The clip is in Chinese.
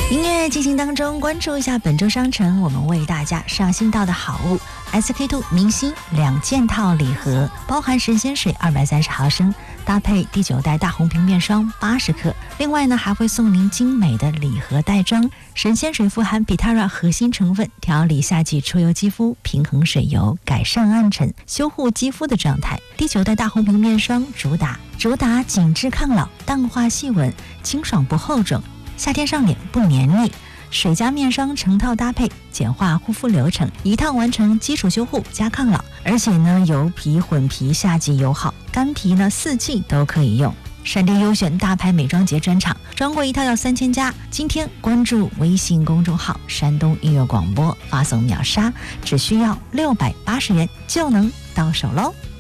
音乐进行当中，关注一下本周商城我们为大家上新到的好物 SK2 明星2件套礼盒，包含神仙水230毫升，搭配第9代大红瓶面霜80克。另外呢，还会送您精美的礼盒袋装。神仙水富含比泰拉核心成分，调理夏季出油肌肤，平衡水油，改善暗沉，修护肌肤的状态。第9代大红瓶面霜主打紧致抗老，淡化细纹，清爽不厚重，夏天上脸不黏腻。水加面霜成套搭配，简化护肤流程，一套完成基础修护加抗老。而且呢，油皮混皮夏季友好，干皮呢4季都可以用。闪电优选大牌美妆节专场，专柜一套要3000加。今天关注微信公众号山东音乐广播，发送秒杀，只需要680元就能到手喽。